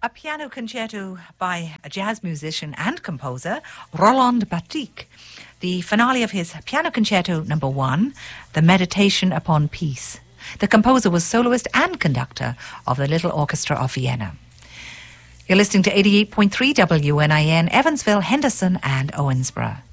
A piano concerto by a jazz musician and composer, Roland Batik, the finale of his Piano Concerto No. 1, The Meditation Upon Peace. The composer was soloist and conductor of the Little Orchestra of Vienna. You're listening to 88.3 WNIN, Evansville, Henderson and Owensboro.